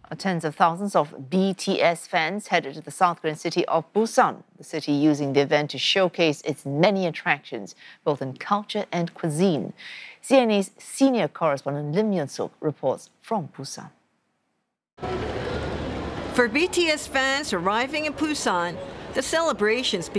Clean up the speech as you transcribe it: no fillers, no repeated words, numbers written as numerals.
Tens of thousands of BTS fans headed to the South Korean city of Busan, the city using the event to showcase its many attractions, both in culture and cuisine. CNA's senior correspondent Lim Yun-suk reports from Busan. For BTS fans arriving in Busan, the celebrations